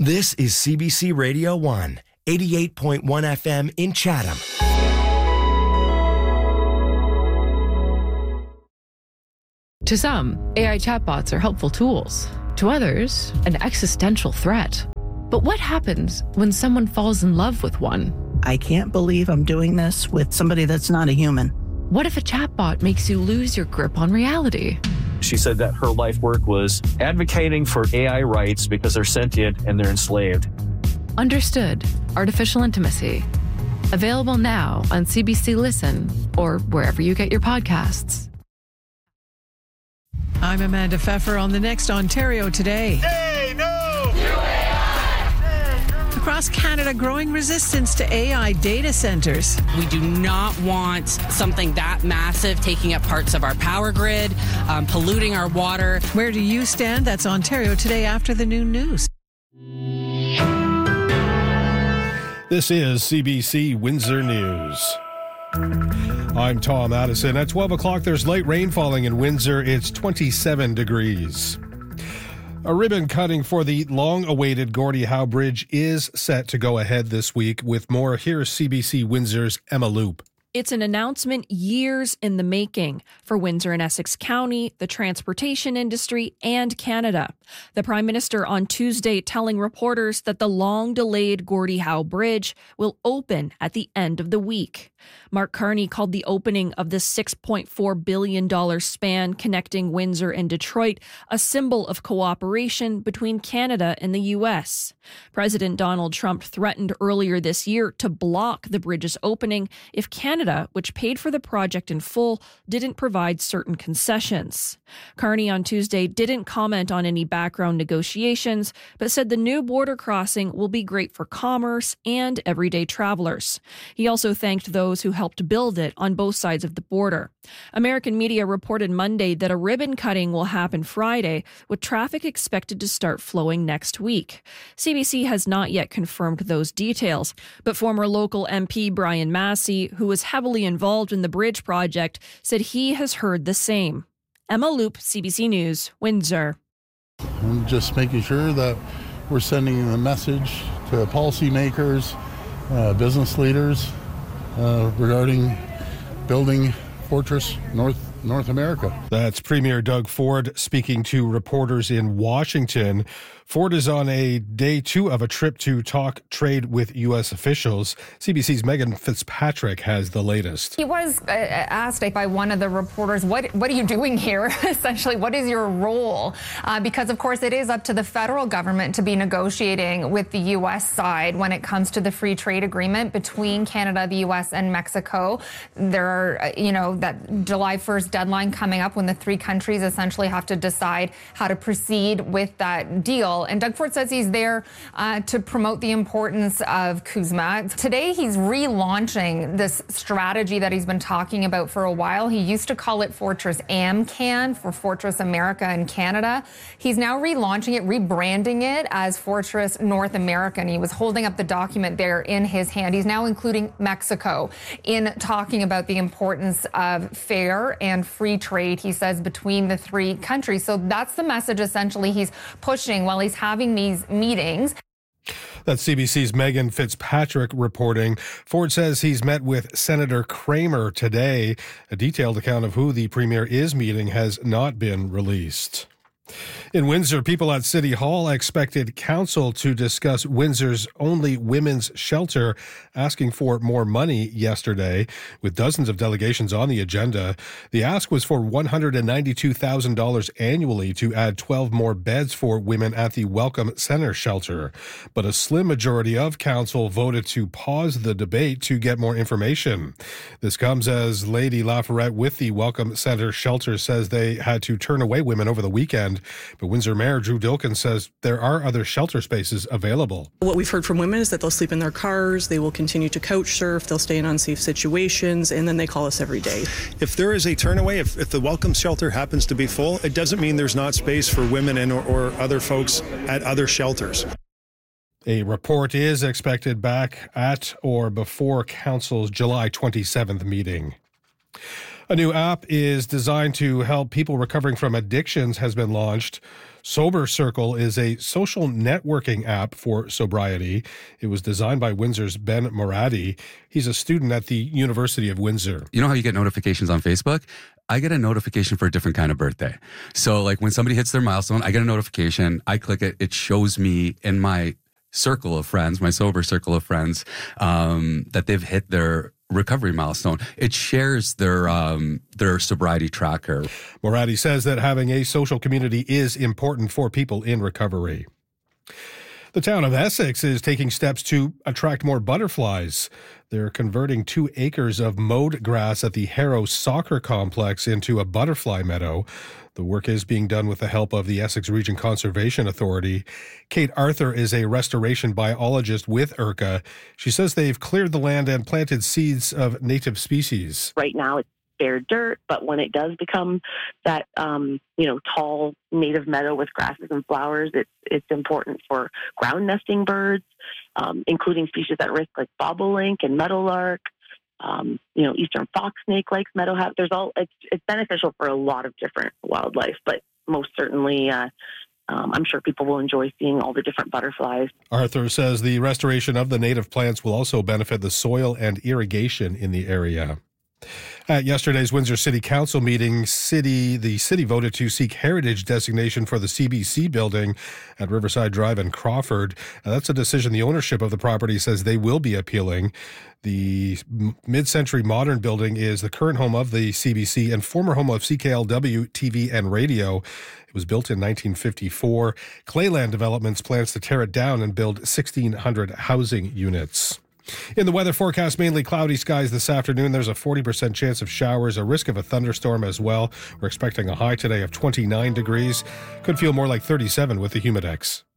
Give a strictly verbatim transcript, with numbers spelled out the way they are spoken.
This is C B C Radio one, eighty-eight point one F M in Chatham. To some, A I chatbots are helpful tools. To others, an existential threat. But what happens when someone falls in love with one? I can't believe I'm doing this with somebody that's not a human. What if a chatbot makes you lose your grip on reality? She said that her life work was advocating for A I rights because they're sentient and they're enslaved. Understood. Artificial Intimacy. Available now on C B C Listen or wherever you get your podcasts. I'm Amanda Pfeffer on the next Ontario Today. Hey, no! Across Canada, growing resistance to A I data centers. We do not want something that massive taking up parts of our power grid, um, polluting our water. Where do you stand? That's Ontario Today after the noon news. This is C B C Windsor News. I'm Tom Addison. At twelve o'clock, there's light rain falling in Windsor. It's twenty-seven degrees. A ribbon cutting for the long-awaited Gordie Howe Bridge is set to go ahead this week. With more, here's C B C Windsor's Emma Loop. It's an announcement years in the making for Windsor and Essex County, the transportation industry, and Canada. The Prime Minister on Tuesday telling reporters that the long-delayed Gordie Howe Bridge will open at the end of the week. Mark Carney called the opening of the six point four billion dollars span connecting Windsor and Detroit a symbol of cooperation between Canada and the U S. President Donald Trump threatened earlier this year to block the bridge's opening if Canada, which paid for the project in full, didn't provide certain concessions. Carney on Tuesday didn't comment on any background negotiations, but said the new border crossing will be great for commerce and everyday travelers. He also thanked those who helped build it on both sides of the border. American media reported Monday that a ribbon cutting will happen Friday, with traffic expected to start flowing next week. C B C has not yet confirmed those details, but former local M P Brian Massey, who was heavily involved in the bridge project, said he has heard the same. Emma Loop, C B C News, Windsor. I'm just making sure that we're sending a message to policymakers, uh, business leaders, Uh, regarding building Fortress North North America. That's Premier Doug Ford speaking to reporters in Washington. Ford is on a day two of a trip to talk trade with U S officials. C B C's Megan Fitzpatrick has the latest. He was uh, asked by one of the reporters, what what are you doing here? Essentially, what is your role? Uh, because, of course, it is up to the federal government to be negotiating with the U S side when it comes to the free trade agreement between Canada, the U S, and Mexico. There are, you know, that July first deadline coming up when the three countries essentially have to decide how to proceed with that deal. And Doug Ford says he's there uh, to promote the importance of CUSMA. Today, he's relaunching this strategy that he's been talking about for a while. He used to call it Fortress AmCan for Fortress America and Canada. He's now relaunching it, rebranding it as Fortress North America. And he was holding up the document there in his hand. He's now including Mexico in talking about the importance of fair and free trade, he says, between the three countries. So that's the message essentially he's pushing while he's having these meetings. That's C B C's Megan Fitzpatrick reporting. Ford says he's met with Senator Kramer today. A detailed account of who the premier is meeting has not been released. In Windsor, people at City Hall expected council to discuss Windsor's only women's shelter, asking for more money yesterday, with dozens of delegations on the agenda. The ask was for one hundred ninety-two thousand dollars annually to add twelve more beds for women at the Welcome Centre shelter. But a slim majority of council voted to pause the debate to get more information. This comes as Lady Lafayette with the Welcome Centre shelter says they had to turn away women over the weekend. But Windsor Mayor Drew Dilkin says there are other shelter spaces available. What we've heard from women is that they'll sleep in their cars, they will continue to couch surf, they'll stay in unsafe situations, and then they call us every day. If there is a turnaway, if, if the Welcome Shelter happens to be full, it doesn't mean there's not space for women and or, or other folks at other shelters. A report is expected back at or before Council's July twenty-seventh meeting. A new app is designed to help people recovering from addictions has been launched. Sober Circle is a social networking app for sobriety. It was designed by Windsor's Ben Moradi. He's a student at the University of Windsor. You know how you get notifications on Facebook? I get a notification for a different kind of birthday. So like when somebody hits their milestone, I get a notification. I click it. It shows me in my circle of friends, my sober circle of friends, um, that they've hit their recovery milestone. It shares their um, their sobriety tracker. Moradi says that having a social community is important for people in recovery. The town of Essex is taking steps to attract more butterflies. They're converting two acres of mowed grass at the Harrow Soccer Complex into a butterfly meadow. The work is being done with the help of the Essex Region Conservation Authority. Kate Arthur is a restoration biologist with I R C A. She says they've cleared the land and planted seeds of native species. Right now it's bare dirt, but when it does become that, um, you know, tall native meadow with grasses and flowers, it's, it's important for ground nesting birds, um, including species at risk like bobolink and meadowlark. Um, you know, eastern fox snake likes meadowhawk. There's all it's it's beneficial for a lot of different wildlife, but most certainly, uh, um, I'm sure people will enjoy seeing all the different butterflies. Arthur says the restoration of the native plants will also benefit the soil and irrigation in the area. At yesterday's Windsor City Council meeting, city the city voted to seek heritage designation for the C B C building at Riverside Drive in Crawford. Now, that's a decision the ownership of the property says they will be appealing. The mid-century modern building is the current home of the C B C and former home of C K L W T V and radio. It was built in nineteen fifty-four. Clayland Developments plans to tear it down and build sixteen hundred housing units. In the weather forecast, mainly cloudy skies this afternoon. There's a forty percent chance of showers, a risk of a thunderstorm as well. We're expecting a high today of twenty-nine degrees. Could feel more like thirty-seven with the Humidex.